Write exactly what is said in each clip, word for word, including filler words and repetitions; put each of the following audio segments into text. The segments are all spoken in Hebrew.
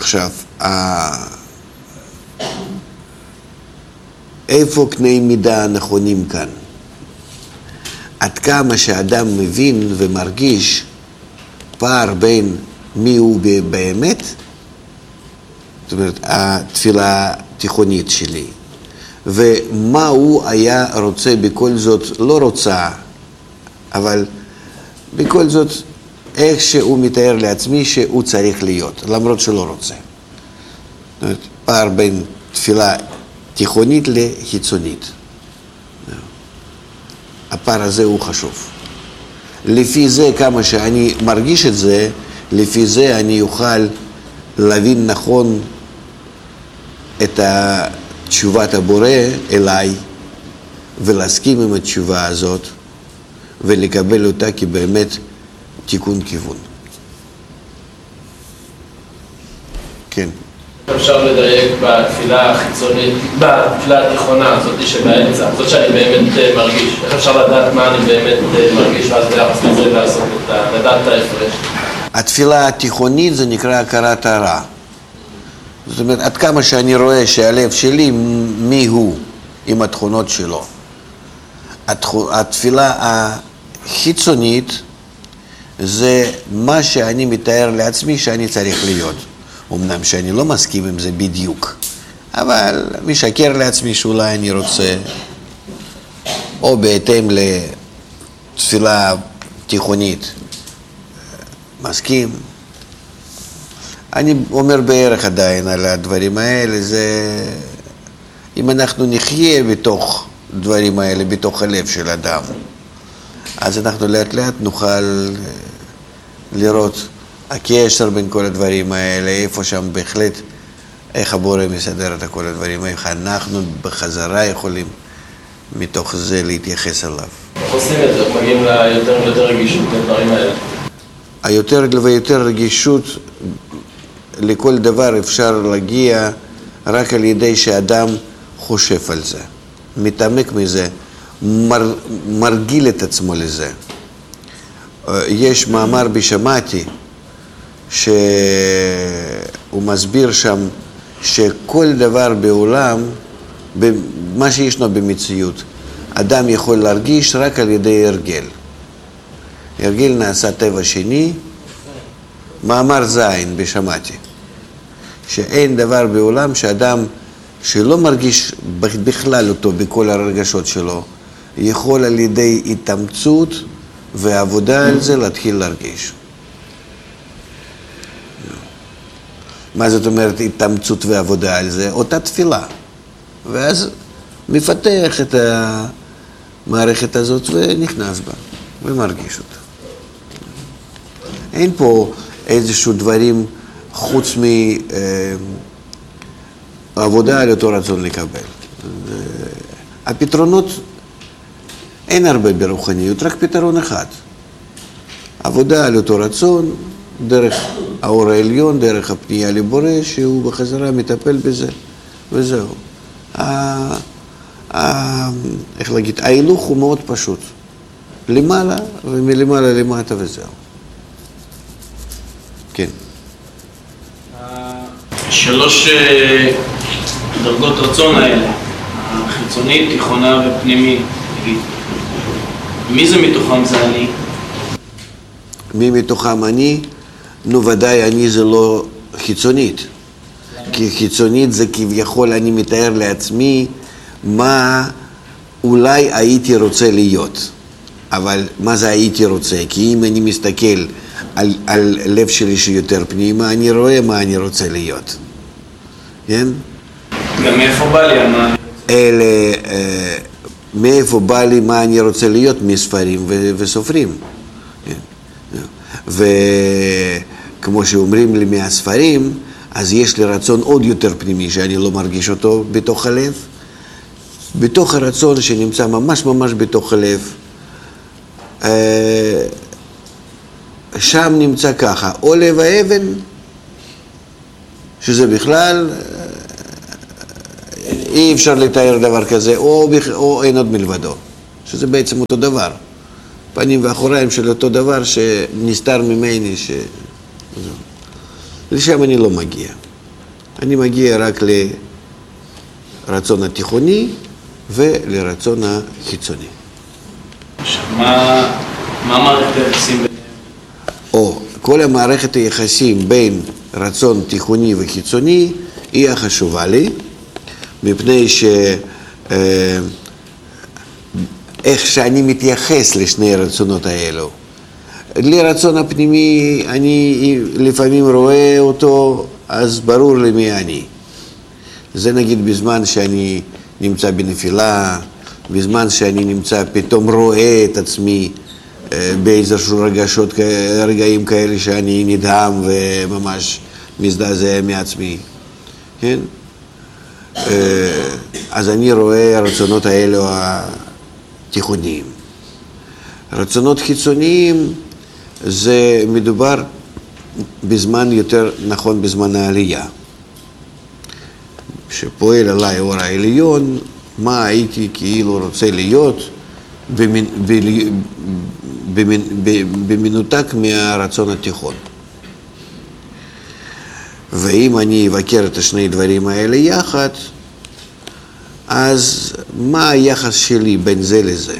עכשיו, איפה קני מידה הנכונים כאן? עד כמה שאדם מבין ומרגיש פער בין מי הוא באמת, זאת אומרת, התפילה התיכונית שלי, ומה הוא היה רוצה בכל זאת, לא רוצה, אבל בכל זאת, איך שהוא מתאר לעצמי שהוא צריך להיות, למרות שלא רוצה. זאת אומרת, פער בין תפילה תיכונית לחיצונית. הפער הזה הוא חשוב. לפי זה, כמה שאני מרגיש את זה, לפי זה אני אוכל להבין נכון את תשובת הבורא אליי, ולהסכים עם התשובה הזאת, ולקבל אותה כבאמת תיקון כיוון. כן. אפשר לדייק בתפילה החיצונית, בתפילה התיכונה, זאת שבאמצע, זאת שאני באמת מרגיש. איך אפשר לדעת מה אני באמת מרגיש, ואז ביחס לזה לעשות את ה... לדעת את ההפרש? התפילה התיכונית זה נקרא הכרת הרע. זאת אומרת, עד כמה שאני רואה שהלב שלי, מי הוא, עם התכונות שלו. התפילה החיצונית זה מה שאני מתאר לעצמי שאני צריך להיות. אמנם שאני לא מסכים עם זה בדיוק, אבל משקר לעצמי שאולי אני רוצה, או בהתאם לתפילה תיכונית, מסכים. אני אומר בערך עדיין על הדברים האלה, זה אם אנחנו נחיה בתוך דברים האלה, בתוך הלב של אדם, אז אנחנו לאט לאט נוכל לראות הקשר בין כל הדברים האלה, איפה שם בהחלט, איך הבורא מסדר את כל הדברים, איך אנחנו בחזרה יכולים מתוך זה להתייחס אליו. איך עושים את זה? מגיעים ליותר ויותר רגישות לדברים האלה? היותר ויותר רגישות לכל דבר אפשר להגיע רק על ידי שאדם חושב על זה, מתעמק מזה, מר, מרגיל את עצמו לזה. יש מאמר בשמעתי, שהוא מסביר שם שכל דבר בעולם, מה שישנו במציאות, אדם יכול להרגיש רק על ידי הרגל. הרגל נעשה טבע שני, מאמר זין בשמעתי, שאין דבר בעולם שאדם שלא מרגיש בכלל אותו בכל הרגשות שלו, יכול על ידי התאמצות ועבודה על זה להתחיל להרגיש. מה זאת אומרת התאמצות ועבודה על זה? אותה תפילה. ואז מפתח את המערכת הזאת ונכנס בה ומרגיש אותה. אין פה איזשהו דברים חוץ מעבודה על אותו רצון לקבל. הפתרונות, אין הרבה ברוחניות, רק פתרון אחד. עבודה על אותו רצון, דרך האור העליון, דרך הפנייה לבורא, שהוא בחזרה מטפל בזה, וזהו. איך להגיד, ההילוך הוא מאוד פשוט. למעלה ומלמעלה למטה וזהו. כן. שלוש דרגות רצון האלה, החיצונית, תיכונה ופנימית, תגיד. מי זה מתוכם זה אני? מי מתוכם אני? נו ודאי אני זה לא חיצונית. כי חיצונית זה כביכול אני מתאר לעצמי מה אולי הייתי רוצה להיות. אבל מה זה הייתי רוצה? כי אם אני מסתכל על, על לב שלי שיותר פנימה, אני רואה מה אני רוצה להיות. כן? גם מאיפה בא לי מה? אלה, אה, מאיפה בא לי מה אני רוצה להיות? מספרים ו- וסופרים. כן? וכמו שאומרים לי מהספרים, אז יש לי רצון עוד יותר פנימי שאני לא מרגיש אותו בתוך הלב. בתוך הרצון שנמצא ממש ממש בתוך הלב, אה, שם נמצא ככה, או לב האבן, שזה בכלל אי אפשר לתאר דבר כזה, או, או אין עוד מלבדו, שזה בעצם אותו דבר. פנים ואחוריים של אותו דבר שנסתר ממני, ש... לשם אני לא מגיע. אני מגיע רק לרצון התיכוני ולרצון החיצוני. מה, מה מערכת היחסים ביניהם? או, כל המערכת היחסים בין רצון תיכוני וחיצוני היא החשובה לי, מפני ש... אה, איך שאני מתייחס לשני הרצונות האלו. לרצון הפנימי אני לפעמים רואה אותו, אז ברור לי מי אני. זה נגיד בזמן שאני נמצא בנפילה, בזמן שאני נמצא פתאום רואה את עצמי באיזשהו רגשות, רגעים כאלה שאני נדהם וממש מזדעזע מעצמי. כן? אז אני רואה הרצונות האלו התיכוניים. רצונות חיצוניים זה מדובר בזמן יותר נכון בזמן העלייה. שפועל עליי אור העליון, מה הייתי כאילו רוצה להיות במנ... במנ... במנותק מהרצון התיכון. ואם אני אבקר את השני דברים האלה יחד, אז מה היחס שלי בין זה לזה?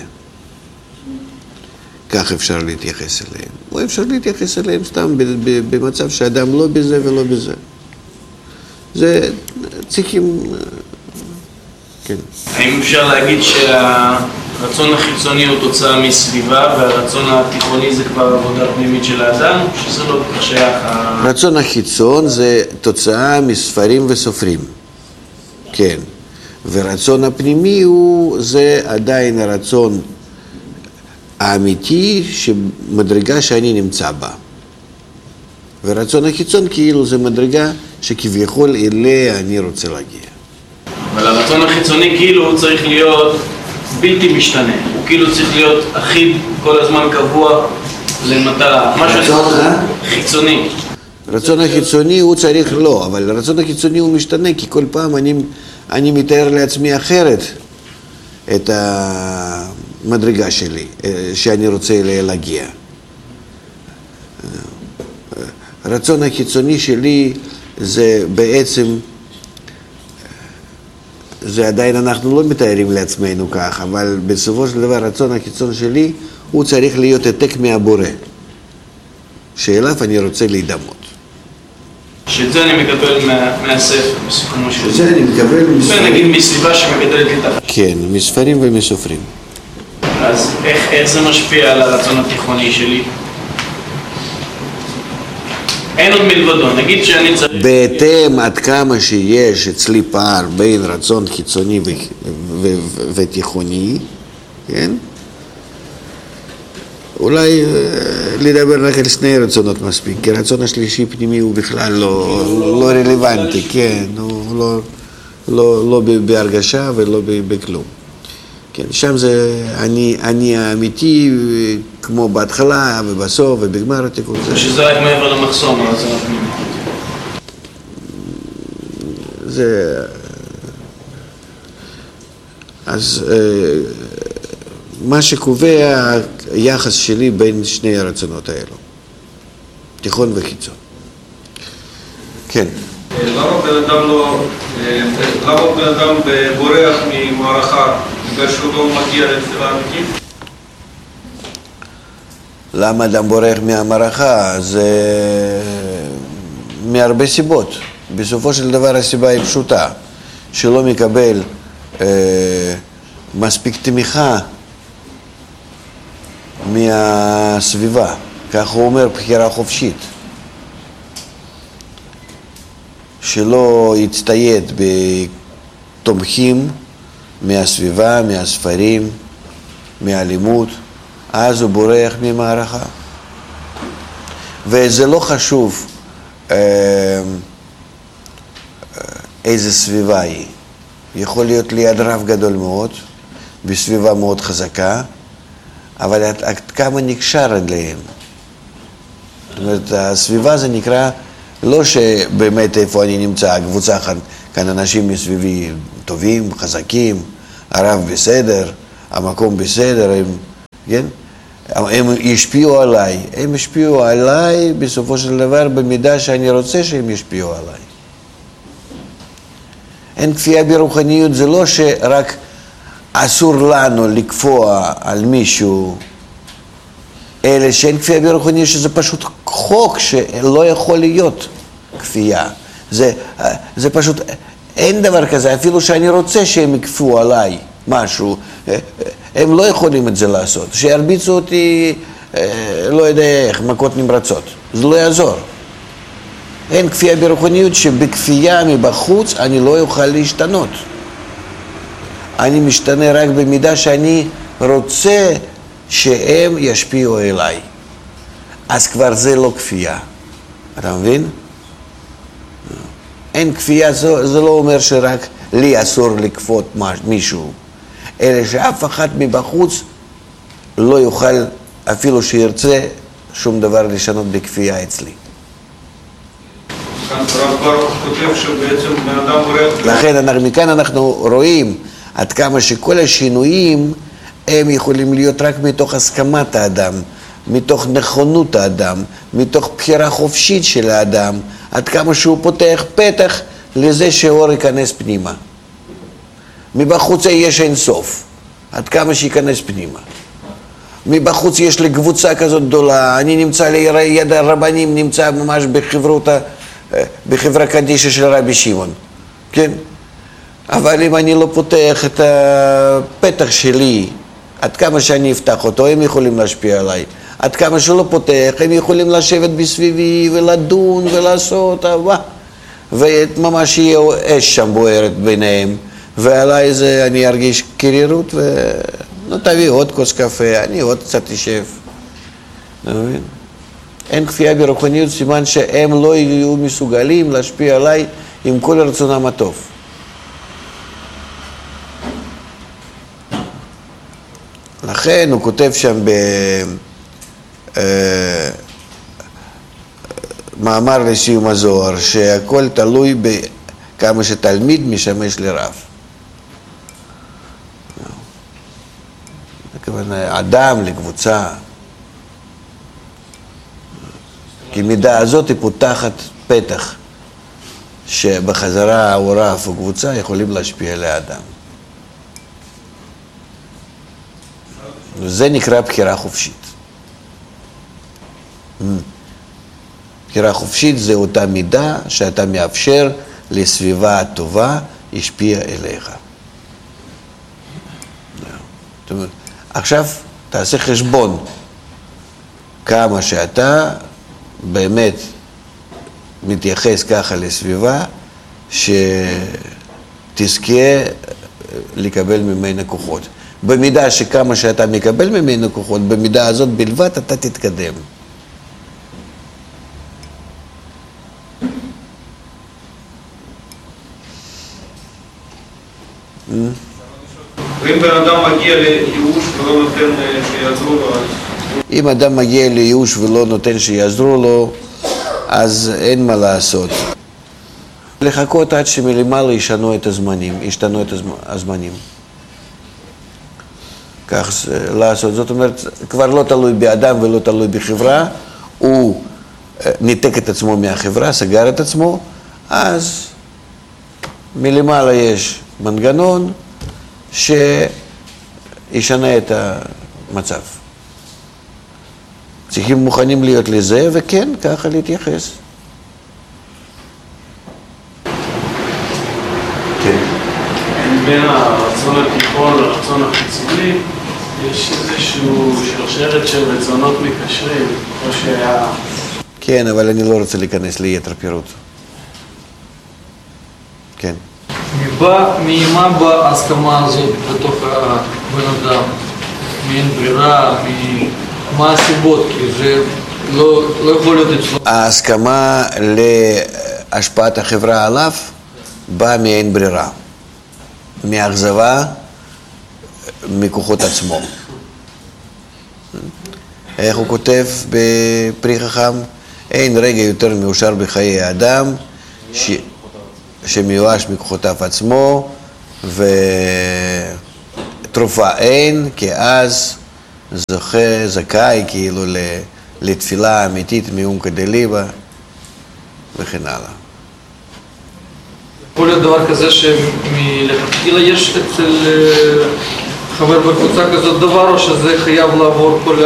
כך אפשר להתייחס אליהם. או אפשר להתייחס אליהם סתם במצב שאדם לא בזה ולא בזה. זה צריכים... כן. האם אפשר להגיד שהרצון החיצוני הוא תוצאה מסביבה והרצון התיכוני זה כבר עבודה פנימית של האדם? או שזה לא שייך? רצון החיצון זה תוצאה מספרים וסופרים. כן. ורצון הפנימי הוא, זה עדיין הרצון האמיתי שמדרגה שאני נמצא בה. ורצון החיצון כאילו זה מדרגה שכביכול אליה אני רוצה להגיע. אבל הרצון החיצוני כאילו הוא צריך להיות בלתי משתנה. הוא כאילו צריך להיות אחיד כל הזמן קבוע למטרה. רצון חיצוני. רצון החיצוני הוא צריך לא, אבל הרצון החיצוני הוא משתנה כי כל פעם אני, אני מתאר לעצמי אחרת את המדרגה שלי שאני רוצה להגיע. הרצון החיצוני שלי זה בעצם, זה עדיין אנחנו לא מתארים לעצמנו כך, אבל בסופו של דבר הרצון החיצון שלי הוא צריך להיות העתק מהבורא, שאליו אני רוצה להידמות. שאת זה אני מקבל מה, מהספר, בסיכומו של זה אני מקבל מספרים. נגיד מסביבה שמגדלת לי את החיים. כן, מספרים ומסופרים. אז איך, איך זה משפיע על הרצון התיכוני שלי? אין עוד מלבדו, נגיד שאני צריך... בהתאם עד כמה שיש אצלי פער בין רצון חיצוני ו- ו- ו- ותיכוני, כן? אולי לדבר רק על שני רצונות מספיק, כי הרצון השלישי פנימי הוא בכלל לא, לא רלוונטי, כן, הוא לא, לא, לא בהרגשה ולא בכלום. כן, שם זה אני, אני האמיתי, כמו בהתחלה ובסוף ובגמר התיקון. שזה רק מעבר למחסום, הרצון הפנימי. זה... אז מה שקובע היחס שלי בין שני הרצונות האלו, תיכון וחיצון. כן. למה בן אדם לא, למה בן אדם בורח ממערכה בגלל שהוא לא מגיע לתפילה אמיתית? למה אדם בורח מהמערכה? זה מהרבה סיבות. בסופו של דבר הסיבה היא פשוטה, שלא מקבל אה, מספיק תמיכה מהסביבה, כך הוא אומר, בחירה חופשית. שלא יצטייד בתומכים מהסביבה, מהספרים, מהלימוד, אז הוא בורח ממערכה. וזה לא חשוב אה, איזה סביבה היא. יכול להיות ליד רב גדול מאוד, בסביבה מאוד חזקה, אבל עד, עד כמה נקשר אליהם. זאת אומרת, הסביבה זה נקרא, לא שבאמת איפה אני נמצא, הקבוצה כאן, כאן אנשים מסביבי טובים, חזקים, הרב בסדר, המקום בסדר, הם, כן? הם ישפיעו עליי, הם ישפיעו עליי בסופו של דבר במידה שאני רוצה שהם ישפיעו עליי. אין כפייה ברוחניות, זה לא שרק אסור לנו לקפוע על מישהו, אלא שאין כפייה ברוחניות, שזה פשוט חוק שלא יכול להיות כפייה. זה, זה פשוט, אין דבר כזה, אפילו שאני רוצה שהם יקפו עליי משהו, הם לא יכולים את זה לעשות. שירביצו אותי, לא יודע איך, מכות נמרצות. זה לא יעזור. אין כפייה ברוחניות שבכפייה מבחוץ אני לא אוכל להשתנות. אני משתנה רק במידה שאני רוצה שהם ישפיעו אליי. אז כבר זה לא כפייה. אתה מבין? אין כפייה, זה, זה לא אומר שרק לי אסור לכפות מישהו, אלא שאף אחד מבחוץ לא יוכל, אפילו שירצה, שום דבר לשנות בכפייה אצלי. לכן מכאן אנחנו רואים עד כמה שכל השינויים הם יכולים להיות רק מתוך הסכמת האדם, מתוך נכונות האדם, מתוך בחירה חופשית של האדם, עד כמה שהוא פותח פתח לזה שאור ייכנס פנימה. מבחוץ יש אין סוף, עד כמה שיכנס פנימה. מבחוץ יש לי קבוצה כזאת גדולה, אני נמצא ליד הרבנים, נמצא ממש בחברותה, בחברה קדישה של רבי שמעון, כן? אבל אם אני לא פותח את הפתח שלי, עד כמה שאני אפתח אותו, הם יכולים להשפיע עליי. עד כמה שלא פותח, הם יכולים לשבת בסביבי ולדון ולעשות, אהבה. וממש יהיה אש שם בוערת ביניהם, ועליי זה אני ארגיש קרירות, נו תביא עוד כוס קפה, אני עוד קצת אשב. אין כפייה ברוחניות, סימן שהם לא יהיו מסוגלים להשפיע עליי עם כל רצונם הטוב. לכן הוא כותב שם במאמר לסיום הזוהר, שהכל תלוי בכמה שתלמיד משמש לרב. אדם לקבוצה. כי מידה הזאת היא פותחת פתח, שבחזרה או רב או קבוצה יכולים להשפיע על האדם. זה נקרא בחירה חופשית. בחירה חופשית זה אותה מידה שאתה מאפשר לסביבה הטובה ישפיע אליך. זאת אומרת, עכשיו תעשה חשבון כמה שאתה באמת מתייחס ככה לסביבה שתזכה לקבל ממנה כוחות. במידה שכמה שאתה מקבל ממנו כוחות, במידה הזאת בלבד אתה תתקדם. ואם בן אדם מגיע לייאוש ולא נותן שיעזרו לו, אם אדם מגיע לייאוש ולא נותן שיעזרו לו, אז אין מה לעשות. לחכות עד שמלמעלה ישנו את הזמנים, ישתנו את הזמנים. כך לעשות, זאת אומרת, כבר לא תלוי באדם ולא תלוי בחברה, הוא ניתק את עצמו מהחברה, סגר את עצמו, אז מלמעלה יש מנגנון שישנה את המצב. צריכים מוכנים להיות לזה, וכן, ככה להתייחס. כן. בין הרצון התיכון לרצון החיצוני, יש איזשהו שרשרת של רצונות מקשרים, או שהיה... כן, אבל אני לא רוצה להיכנס ליתר פירוט. כן. ממה באה ההסכמה הזאת בתוך הבן אדם? מאין ברירה, מה הסיבות? כי זה לא, לא יכול להיות אצלו. ההסכמה להשפעת החברה עליו באה מאין ברירה. מאכזבה מכוחות עצמו. איך הוא כותב בפרי חכם? אין רגע יותר מאושר בחיי האדם ש... שמיואש מכוחותיו עצמו, ותרופה אין, כי אז זוכה, זכאי כאילו לתפילה אמיתית מעומקא דליבא וכן הלאה. יכול להיות דבר כזה שמלכתחילה יש אצל חבר בקבוצה כזאת דבר, או שזה חייב לעבור כל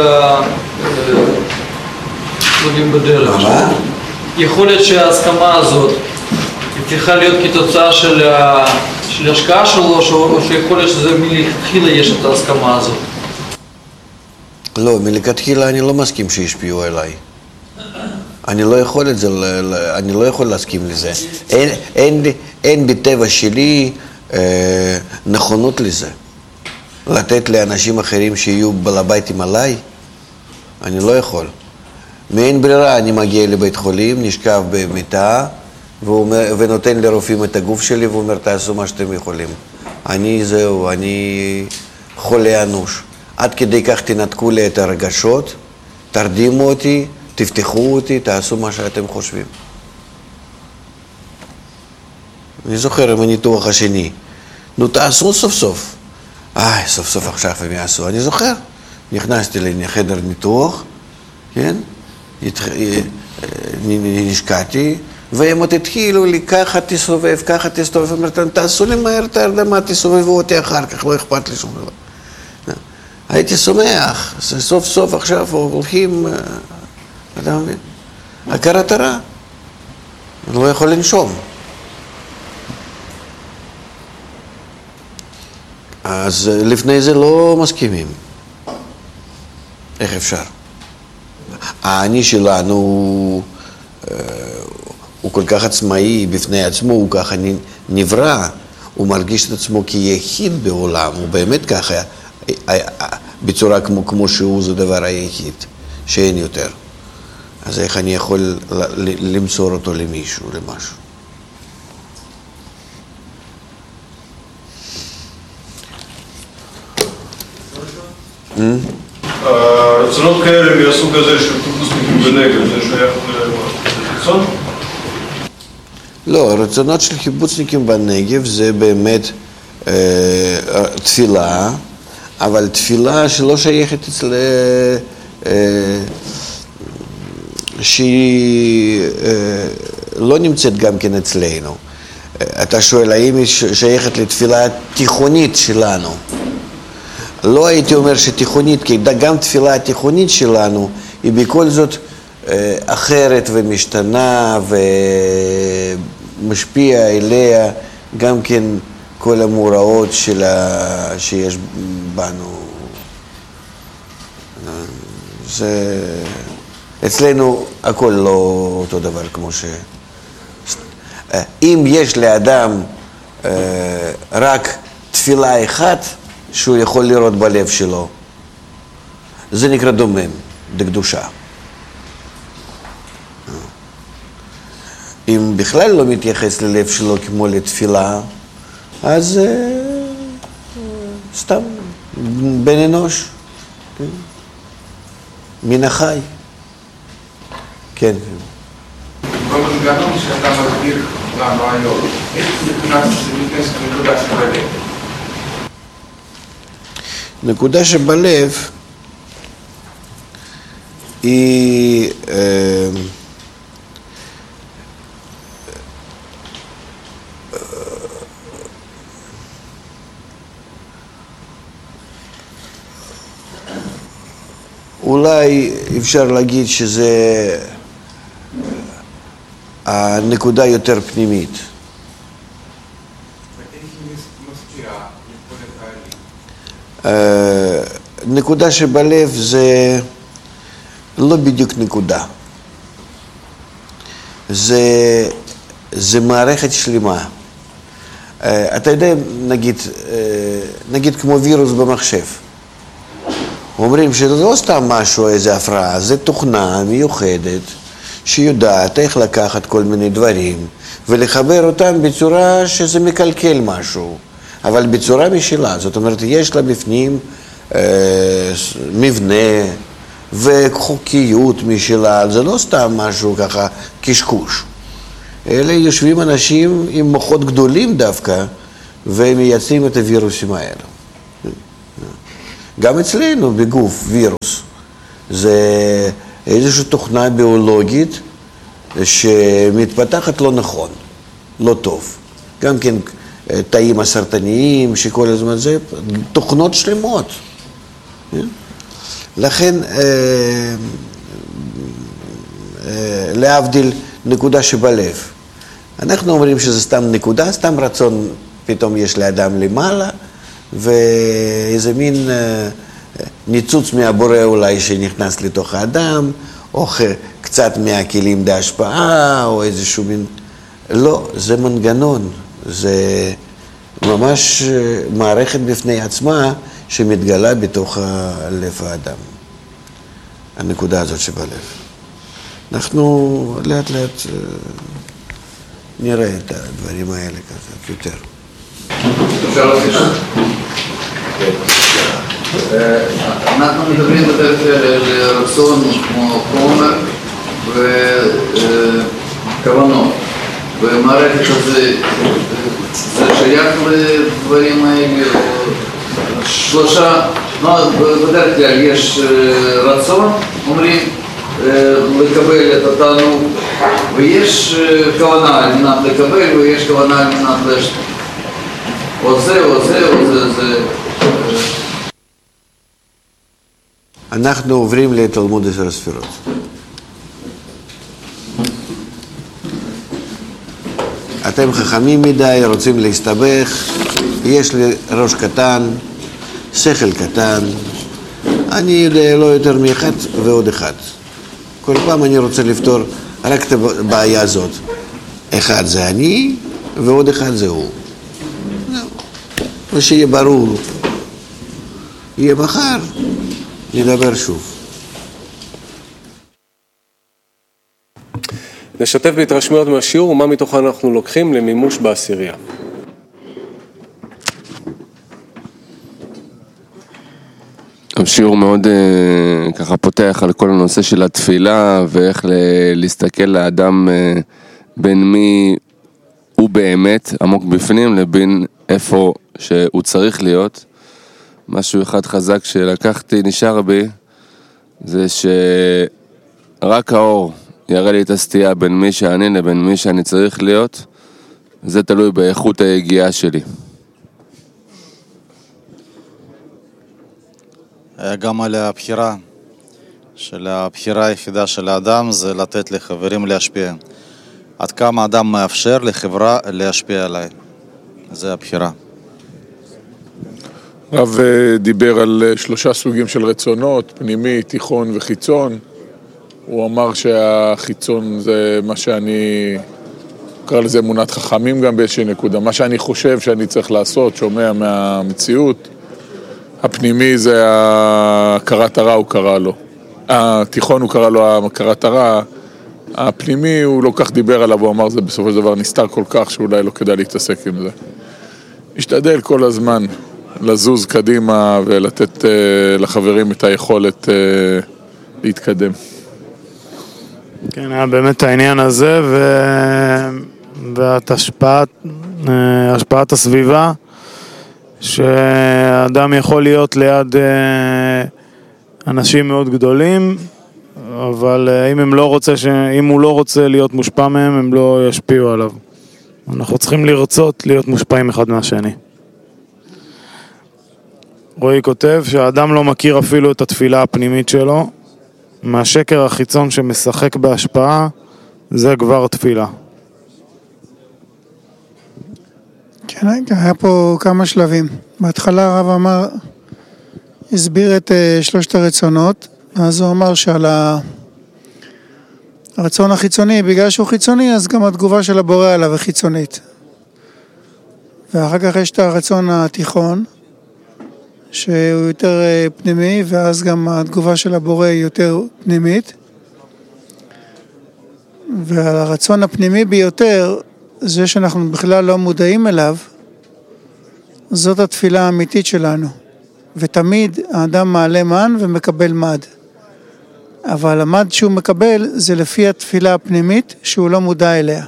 הצדדים בדרך? מה? יכול להיות שההסכמה הזאת צריכה להיות כתוצאה של ההשקעה שלו, או שיכול להיות שזה מלכתחילה יש את ההסכמה הזאת? לא, מלכתחילה אני לא מסכים שישפיעו עליי. אני לא יכול את זה, אני לא יכול להסכים לזה. אין, אין, אין בטבע שלי אה, נכונות לזה. לתת לאנשים אחרים שיהיו בעל ביתים עליי, אני לא יכול. מאין ברירה אני מגיע לבית חולים, נשכב במיטה, ונותן לרופאים את הגוף שלי ואומר, תעשו מה שאתם יכולים. אני זהו, אני חולה אנוש. עד כדי כך תנתקו לי את הרגשות, תרדימו אותי, תפתחו אותי, תעשו מה שאתם חושבים. אני זוכר עם הניתוח השני. נו, תעשו סוף סוף. איי, סוף סוף עכשיו הם יעשו. אני זוכר. נכנסתי לחדר ניתוח, כן? נשקעתי, והם עוד התחילו לי, ככה תסובב, ככה תסתובב. אמרתם, תעשו לי מהר את ההרדמה, תסובבו אותי אחר כך, לא אכפת לי שום דבר. הייתי שמח, סוף סוף עכשיו הולכים, אתה מבין? הכרת הרע. אני לא יכול לנשום. אז לפני זה לא מסכימים. איך אפשר? האני שלנו הוא כל כך עצמאי בפני עצמו, הוא ככה נברא, הוא מרגיש את עצמו כיחיד בעולם, הוא באמת ככה, בצורה כמו, כמו שהוא, זה דבר היחיד, שאין יותר. אז איך אני יכול למסור אותו למישהו, למשהו? רצונות כאלה מהסוג הזה של קיבוצניקים בנגב, זה שייך לחיצון? לא, רצונות של קיבוצניקים בנגב זה באמת אה, תפילה, אבל תפילה שלא שייכת אצל... אה, שהיא אה, לא נמצאת גם כן אצלנו. אתה שואל, האם היא שייכת לתפילה תיכונית שלנו? לא הייתי אומר שתיכונית, כי גם תפילה התיכונית שלנו היא בכל זאת אה, אחרת ומשתנה ומשפיע אליה גם כן כל המאורעות שלה, שיש בנו. זה... אצלנו הכל לא אותו דבר כמו ש... אם יש לאדם אה, רק תפילה אחת שהוא יכול לראות בלב שלו, זה נקרא דומם, דקדושה. אם בכלל לא מתייחס ללב שלו כמו לתפילה, אז אה, סתם בן אנוש, כן? מן החי. כן. במנגנון שאתה מסביר לנו היום, איך נכנס לנקודה שבלב? נקודה שבלב היא אה, אולי אפשר להגיד שזה הנקודה יותר פנימית. נקודה שבלב זה לא בדיוק נקודה. זה, זה מערכת שלמה. אתה יודע, נגיד, נגיד כמו וירוס במחשב. אומרים שזה לא סתם משהו, איזה הפרעה, זה תוכנה מיוחדת שיודעת איך לקחת כל מיני דברים ולחבר אותם בצורה שזה מקלקל משהו, אבל בצורה משלה. זאת אומרת, יש לה בפנים אה, מבנה וחוקיות משלה, זה לא סתם משהו ככה קשקוש. אלה יושבים אנשים עם מוחות גדולים דווקא והם מייצרים את הווירוסים האלה. גם אצלנו בגוף וירוס זה איזושהי תוכנה ביולוגית שמתפתחת לא נכון, לא טוב. גם כן תאים הסרטניים, שכל הזמן זה תוכנות שלמות. לכן, להבדיל נקודה שבלב. אנחנו אומרים שזה סתם נקודה, סתם רצון פתאום יש לאדם למעלה, ואיזה מין ניצוץ מהבורא אולי שנכנס לתוך האדם, או קצת מהכלים להשפעה, או איזשהו מין... לא, זה מנגנון, זה ממש מערכת בפני עצמה שמתגלה בתוך לב האדם. הנקודה הזאת שבלב. אנחנו לאט לאט נראה את הדברים האלה קצת יותר. אפשר להוסיף? אנחנו מדברים בדרך כלל על רצון כמו חומר וכוונות. ומערכת הזה, זה שייך לדברים האלה, שלושה, בדרך כלל יש רצון, אומרים, לקבל את התענוג, ויש כוונה על מנת לקבל, ויש כוונה על מנת להשתתף. או זה, או זה, או זה, זה... אנחנו עוברים לתלמוד עשר הספירות. אתם חכמים מדי, רוצים להסתבך, יש לי ראש קטן, שכל קטן, אני יודע לא יותר מאחד ועוד אחד. כל פעם אני רוצה לפתור רק את הבעיה הזאת. אחד זה אני ועוד אחד זה הוא. ושיהיה ברור, יהיה מחר, נדבר שוב. נשתף בהתרשמויות מהשיעור ומה מתוכן אנחנו לוקחים למימוש בעשירייה. השיעור מאוד uh, ככה פותח על כל הנושא של התפילה ואיך ל- להסתכל לאדם uh, בין מי הוא באמת עמוק בפנים לבין איפה שהוא צריך להיות. משהו אחד חזק שלקחתי נשאר בי זה שרק האור יראה לי את הסטייה בין מי שאני לבין מי שאני צריך להיות. זה תלוי באיכות ההגיעה שלי. גם על הבחירה, של הבחירה היחידה של האדם זה לתת לחברים להשפיע. עד כמה האדם מאפשר לחברה להשפיע עליי. זה הבחירה. רב דיבר על שלושה סוגים של רצונות, פנימי, תיכון וחיצון. הוא אמר שהחיצון זה מה שאני, קרא לזה אמונת חכמים גם באיזושהי נקודה. מה שאני חושב שאני צריך לעשות, שומע מהמציאות. הפנימי זה הכרת הרע, הוא קרא לו. התיכון הוא קרא לו הכרת הרע. הפנימי הוא לא כך דיבר עליו, הוא אמר זה בסופו של דבר נסתר כל כך שאולי לא כדאי להתעסק עם זה. משתדל כל הזמן לזוז קדימה ולתת uh, לחברים את היכולת uh, להתקדם. כן, היה באמת העניין הזה ו... והשפעת השפעת הסביבה שאדם יכול להיות ליד אנשים מאוד גדולים, אבל אם הם לא רוצה ש... אם הוא לא רוצה להיות מושפע מהם, הם לא ישפיעו עליו. אנחנו צריכים לרצות להיות מושפעים אחד מהשני. רועי כותב שהאדם לא מכיר אפילו את התפילה הפנימית שלו, מהשקר החיצון שמשחק בהשפעה, זה כבר תפילה. כן, היה פה כמה שלבים. בהתחלה הרב אמר, הסביר את שלושת הרצונות, אז הוא אמר שעל הרצון החיצוני, בגלל שהוא חיצוני, אז גם התגובה של הבורא עליו היא חיצונית. ואחר כך יש את הרצון התיכון, שהוא יותר פנימי, ואז גם התגובה של הבורא היא יותר פנימית. והרצון הפנימי ביותר, זה שאנחנו בכלל לא מודעים אליו, זאת התפילה האמיתית שלנו. ותמיד האדם מעלה מן ומקבל מד. אבל המד שהוא מקבל זה לפי התפילה הפנימית שהוא לא מודע אליה.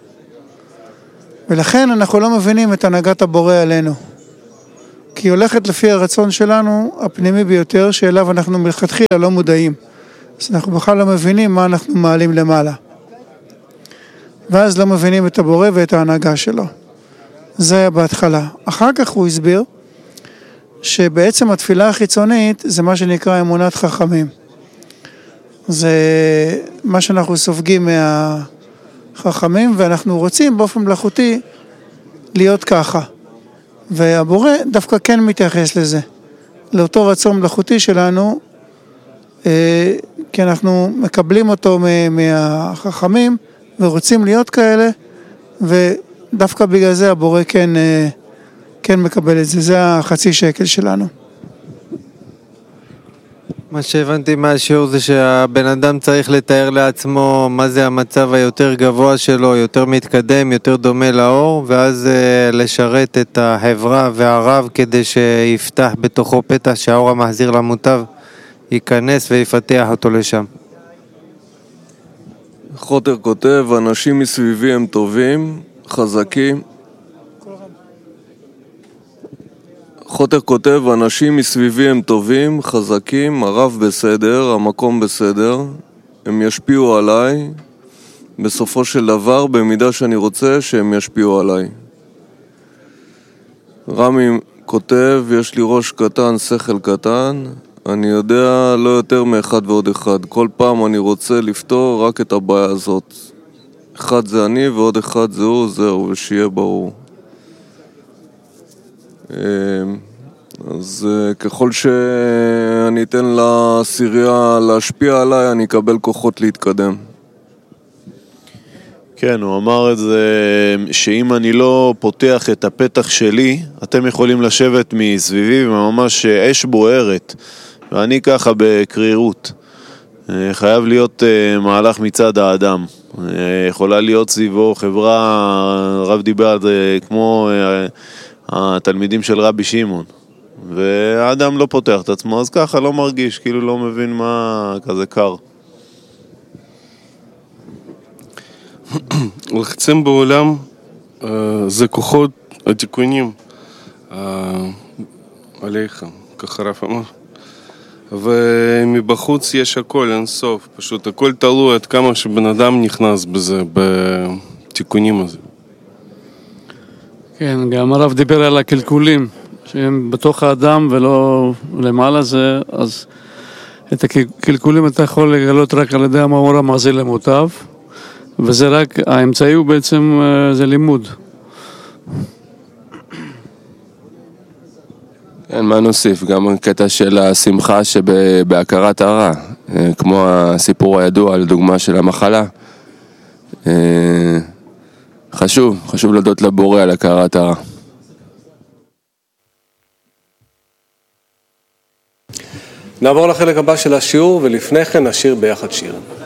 ולכן אנחנו לא מבינים את הנהגת הבורא עלינו. כי היא הולכת לפי הרצון שלנו הפנימי ביותר, שאליו אנחנו מלכתחילה לא מודעים. אז אנחנו בכלל לא מבינים מה אנחנו מעלים למעלה. ואז לא מבינים את הבורא ואת ההנהגה שלו. זה היה בהתחלה. אחר כך הוא הסביר שבעצם התפילה החיצונית זה מה שנקרא אמונת חכמים. זה מה שאנחנו סופגים מהחכמים, ואנחנו רוצים באופן מלאכותי להיות ככה. והבורא דווקא כן מתייחס לזה, לאותו רצון מלאכותי שלנו, כי אנחנו מקבלים אותו מהחכמים ורוצים להיות כאלה, ודווקא בגלל זה הבורא כן, כן מקבל את זה. זה החצי שקל שלנו. מה שהבנתי מהשיעור זה שהבן אדם צריך לתאר לעצמו מה זה המצב היותר גבוה שלו, יותר מתקדם, יותר דומה לאור, ואז לשרת את החברה והרב כדי שיפתח בתוכו פתח שהאור המחזיר למוטב ייכנס ויפתח אותו לשם. חוטר כותב, אנשים מסביבי הם טובים, חזקים. חוטר כותב, אנשים מסביבי הם טובים, חזקים, הרב בסדר, המקום בסדר, הם ישפיעו עליי, בסופו של דבר, במידה שאני רוצה שהם ישפיעו עליי. רמי כותב, יש לי ראש קטן, שכל קטן, אני יודע לא יותר מאחד ועוד אחד. כל פעם אני רוצה לפתור רק את הבעיה הזאת. אחד זה אני ועוד אחד זה הוא, זהו, ושיהיה ברור. אז ככל שאני אתן לסירייה להשפיע עליי, אני אקבל כוחות להתקדם. כן, הוא אמר את זה, שאם אני לא פותח את הפתח שלי, אתם יכולים לשבת מסביבי וממש אש בוערת, ואני ככה בקרירות. חייב להיות מהלך מצד האדם. יכולה להיות סביבו חברה, הרב דיבר על זה, כמו התלמידים של רבי שמעון. והאדם לא פותח את עצמו, אז ככה לא מרגיש, כאילו לא מבין מה כזה קר. לחצים בעולם זה כוחות התיקונים עליך, ככה רב אמר. ומבחוץ יש הכל, אין סוף, פשוט הכל תלוי עד כמה שבן אדם נכנס בזה, בתיקונים הזה. כן, גם הרב דיבר על הקלקולים שהם בתוך האדם ולא למעלה זה, אז את הקלקולים אתה יכול לגלות רק על ידי המאור המחזיר למוטב, וזה רק, האמצעי הוא בעצם, זה לימוד. כן, מה נוסיף? גם קטע של השמחה שבהכרת הרע, כמו הסיפור הידוע על דוגמה של המחלה. חשוב, חשוב לדעות לבורא על הכרת הרע. נעבור לחלק הבא של השיעור, ולפני כן נשיר ביחד שיר.